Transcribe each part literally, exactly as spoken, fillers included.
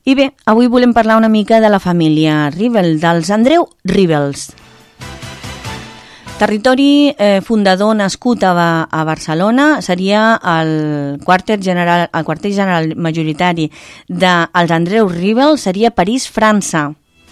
I bé, avui volem parlar una mica de la família Ribel, dels Andreu Ribels. Territori eh, fundador nascut a, a Barcelona seria el quarter general, el quarter general majoritari dels Andreu Ribel seria París, França.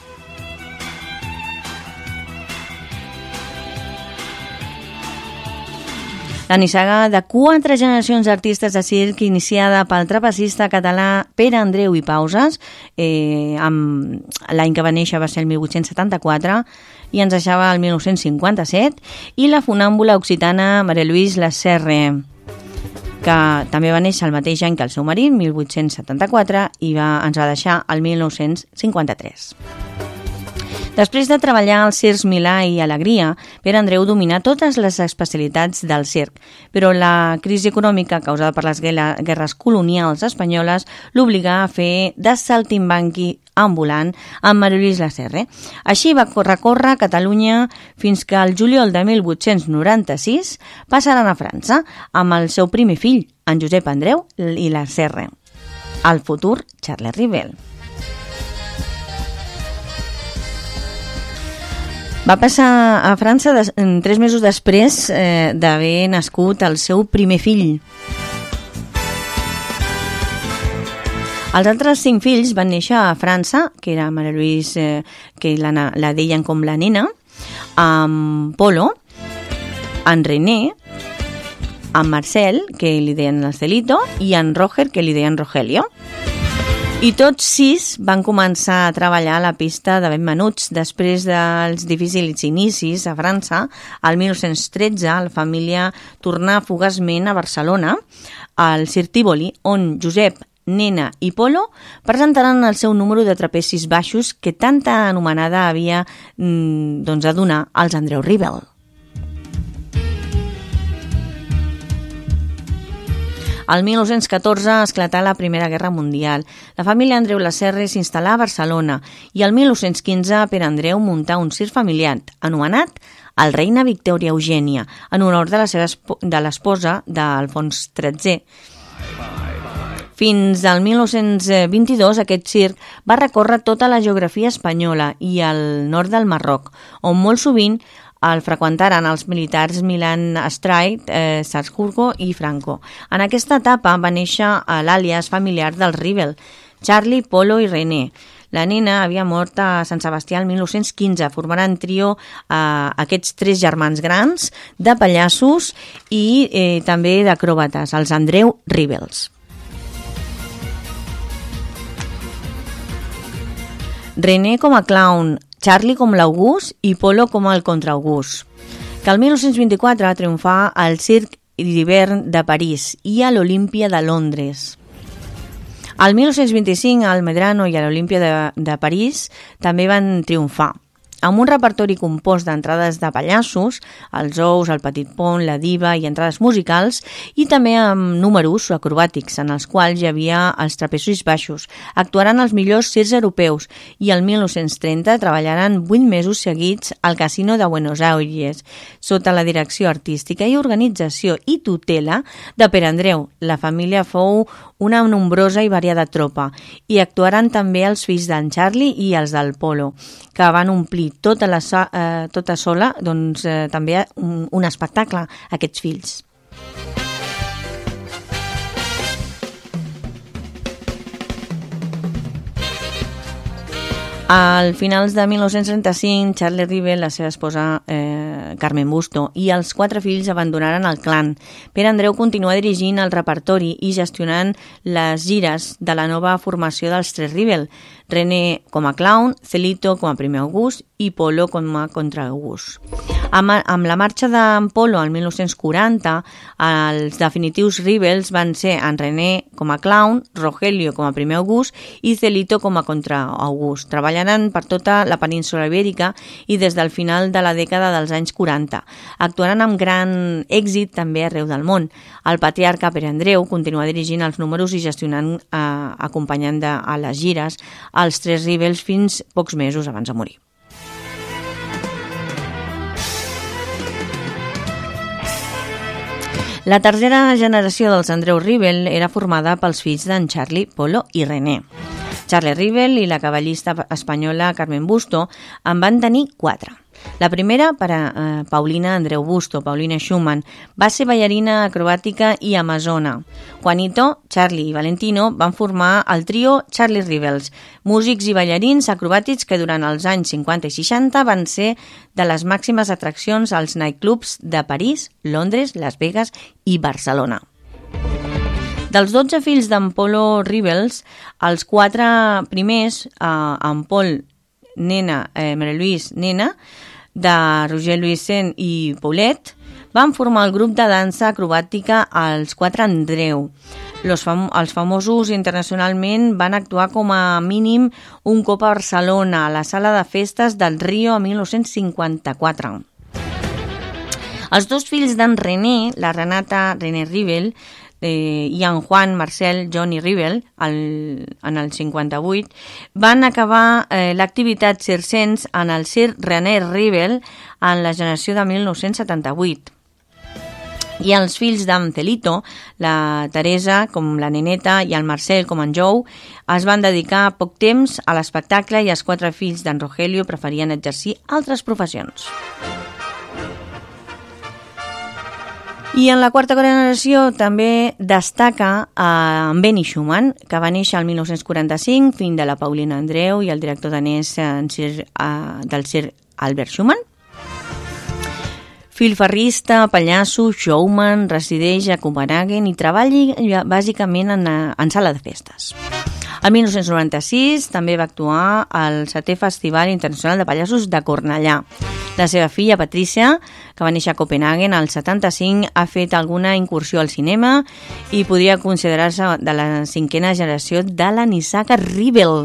La nissaga de quatre generacions d'artistes de circ iniciada pel trapecista català Pere Andreu i Pauses, eh, amb l'any que va néixer va ser el mil vuit-cents setanta-quatre i ens deixava el mil nou-cents cinquanta-set, i la fonàmbula occitana Maria Lluís Lasserre, que també va néixer el mateix any que el seu marit, mil vuit-cents setanta-quatre, i va, ens va deixar el mil nou-cents cinquanta-tres. Després de treballar als circs Milà i Alegria, Pere Andreu dominà totes les especialitats del circ, però la crisi econòmica causada per les guerres colonials espanyoles l'obligà a fer de saltimbanqui ambulant amb Maria Lluís Lasserre. Així va recórrer Catalunya fins que el juliol de mil vuit-cents noranta-sis passaren a França amb el seu primer fill, en Josep Andreu i Lasserre, el futur Charles Ribel. Va passar a França des, tres mesos després eh, d'haver nascut el seu primer fill. Els altres cinc fills van néixer a França, que era Maria Lluís, eh, que la, la deien com la nena, amb Polo, en René, en Marcel, que li deien el Celito, i en Roger, que li deien Rogelio. I tots sis van començar a treballar a la pista de ben menuts. Després dels difícils inicis a França, al mil nou-cents tretze, la família tornà fugaçment a Barcelona, al Circ Tívoli, on Josep, Nena i Polo presentaran el seu número de trapecis baixos que tanta anomenada havia doncs, de donar als Andreu Ribel. Al mil nou-cents catorze esclatà la Primera Guerra Mundial. La família Andreu Lasserre s'instal·là a Barcelona i el mil nou-cents quinze Pere Andreu muntà un circ familiar anomenat el Reina Victòria Eugènia, en honor de la seva de l'esposa d'Alfons tretzè. Fins al mil nou-cents vint-i-dos aquest circ va recórrer tota la geografia espanyola i el nord del Marroc, on molt sovint el freqüentaren els militars Milan Streit, eh, Salzburgo i Franco. En aquesta etapa va néixer l'àlies familiar dels Ribel, Charlie, Polo i René. La nena havia mort a Sant Sebastià el mil nou-cents quinze. Formaran trio eh, aquests tres germans grans de pallassos i eh, també d'acròbates, els Andreu Ribels. René com a clown, Charlie com l'August i Polo com el contraaugust, que el mil nou-cents vint-i-quatre triomfà al Circ d'hivern de París i a l'Olímpia de Londres. Al mil nou-cents vint-i-cinc al Medrano i a l'Olímpia de, de París també van triomfar, amb un repertori compost d'entrades de pallassos, els ous, el petit pont, la diva i entrades musicals, i també amb números acrobàtics, en els quals hi havia els trapecis baixos. Actuaran els millors circs europeus i el mil nou-cents trenta treballaran vuit mesos seguits al Casino de Buenos Aires, sota la direcció artística i organització i tutela de Pere Andreu. La família fou una nombrosa i variada tropa, i actuaran també els fills d'en Charlie i els del Polo, que van omplir tota, la, eh, tota sola doncs, eh, també un, un espectacle, aquests fills. Al finals de mil nou-cents trenta-cinc, Charles Ribel, la seva esposa eh, Carmen Busto, i els quatre fills abandonaren el clan. Pere Andreu continua dirigint el repertori i gestionant les gires de la nova formació dels tres Ribel, René com a clown, Celito com a primer august i Polo com a contraaugust. Amb, amb la marxa d'en Polo al mil nou-cents quaranta, els definitius Ribels van ser en René com a clown, Rogelio com a primer august i Celito com a contraaugust. Treballaran per tota la península ibèrica i des del final de la dècada dels anys quaranta. Actuaran amb gran èxit també arreu del món. El patriarca Pere Andreu continua dirigint els números i gestionant, eh, acompanyant de, a les gires, els tres Ribels fins pocs mesos abans de morir. La tercera generació dels Andreu Ribel era formada pels fills d'en Charlie, Polo i René. Charlie Rivel i la cavallista espanyola Carmen Busto en van tenir quatre. La primera per a eh, Paulina Andreu Busto, Paulina Schumann, va ser ballarina acrobàtica i amazona. Juanito, Charlie i Valentino van formar el trio Charlie Rivels, músics i ballarins acrobàtics que durant els anys cinquanta i seixanta van ser de les màximes atraccions als nightclubs de París, Londres, Las Vegas i Barcelona. Dels dotze fills d'en Polo Rivels, els quatre primers, eh, en Paul, Nena, eh, Maria Lluís, Nena, de Roger Luisen i Paulette, van formar el grup de dansa acrobàtica Els Quatre Andreu. Los fam els famosos internacionalment van actuar com a mínim un cop a Barcelona, a la sala de festes del Rio a mil nou-cents cinquanta-quatre. Els dos fills d'en René, la Renata René Rivel, Eh, i en Juan Marcel Johnny Rivel el, en el cinquanta-vuit van acabar eh, l'activitat circense en el Circ René Rivel en la generació de mil nou-cents setanta-vuit. I els fills d'en Celito, la Teresa com la Neneta i el Marcel com en Jou, es van dedicar poc temps a l'espectacle i els quatre fills d'en Rogelio preferien exercir altres professions. I en la quarta generació també destaca eh, en Benny Schumann, que va néixer el mil nou-cents quaranta-cinc, fill de la Paulina Andreu i el director danès en Sir, eh, del Sir Albert Schumann. Filferrista, pallasso, showman, resideix a Copenhagen i treballa bàsicament en, en sala de festes. El mil nou-cents noranta-sis també va actuar al setè Festival Internacional de Pallassos de Cornellà. La seva filla, Patricia, que va néixer a Copenhagen al setanta-cinc, ha fet alguna incursió al cinema i podria considerar-se de la cinquena generació de la Nissaga Rivel.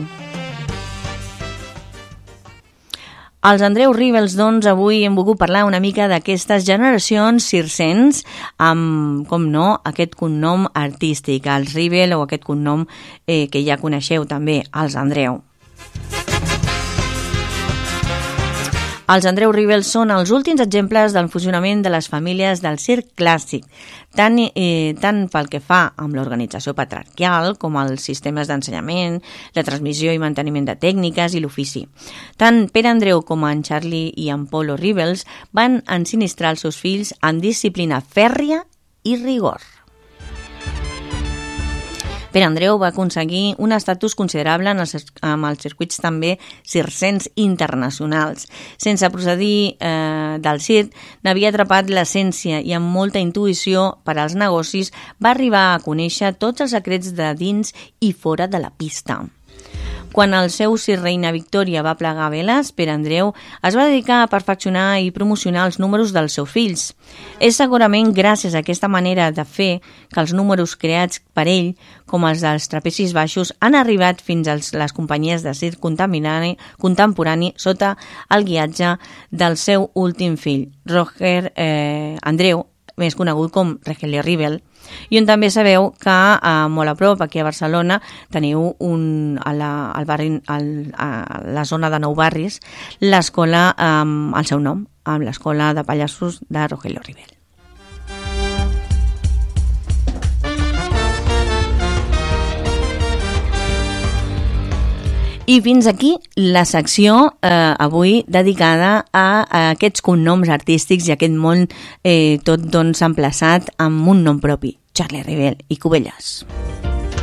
Els Andreu Rivels, doncs, avui hem volgut parlar una mica d'aquestes generacions circencs amb, com no, aquest cognom artístic, els Rivel, o aquest cognom eh, que ja coneixeu també, els Andreu. Els Andreu Rivels són els últims exemples del funcionament de les famílies del circ clàssic, tant, eh, tant pel que fa amb l'organització patriarcal com els sistemes d'ensenyament, la transmissió i manteniment de tècniques i l'ofici. Tant Pere Andreu com en Charlie i en Polo Rivels van ensinistrar els seus fills amb disciplina fèrria i rigor. Pere Andreu va aconseguir un estatus considerable en els, amb els circuits també circencs internacionals. Sense procedir eh, del circ, n'havia atrapat l'essència i amb molta intuïció per als negocis va arribar a conèixer tots els secrets de dins i fora de la pista. Quan el seu Sir Reina Victòria va plegar veles, Pere Andreu es va dedicar a perfeccionar i promocionar els números dels seus fills. És segurament gràcies a aquesta manera de fer que els números creats per ell, com els dels trapecis baixos, han arribat fins a les companyies de circ contemporani, contemporani sota el guiatge del seu últim fill, Roger eh, Andreu, més conegut com Rogelio Rivel, i on també sabeu que eh, molt a prop, aquí a Barcelona, teniu un, a, la, al barri, al, a la zona de Nou Barris, l'escola amb eh, el seu nom, amb l'escola de pallassos de Rogelio Rivel. I fins aquí la secció eh, avui dedicada a, a aquests cognoms artístics i aquest món eh, tot doncs emplaçat amb un nom propi, Charlie Rivel i Cubelles.